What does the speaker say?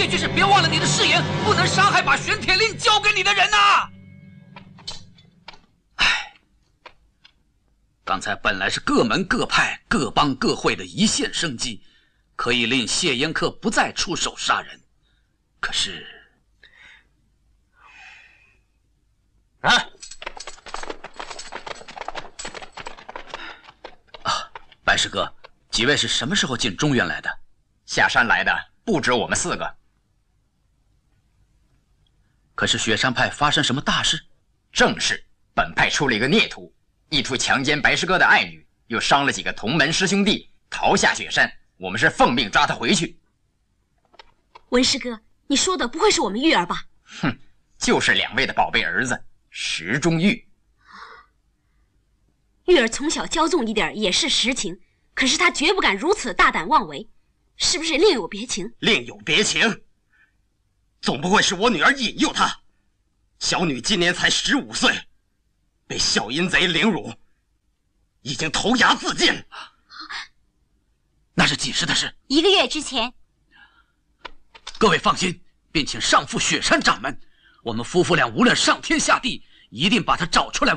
谢居士，别忘了你的誓言，不能伤害把玄铁令交给你的人呐！唉，刚才本来是各门各派、各帮各会的一线生机，可以令谢烟客不再出手杀人。可是，白师哥，几位是什么时候进中原来的？ 下山来的不止我们4个。 可是雪山派发生什么大事？ 正是本派出了一个孽徒，意图强奸白师哥的爱女，又伤了几个同门师兄弟，逃下雪山。我们是奉命抓他回去。 文师哥，你说的不会是我们玉儿吧？ 哼，就是2位的宝贝儿子石中玉。 玉儿从小骄纵一点也是实情，可是他绝不敢如此大胆妄为，是不是另有别情？ 另有别情，总不会是我女儿引诱他。小女今年才15岁，被小淫贼凌辱，已经投崖自尽。 那是几时的事 ？1个月之前。 各位放心，并请上赴雪山掌门，我们夫妇俩无论上天下地，一定把他找出来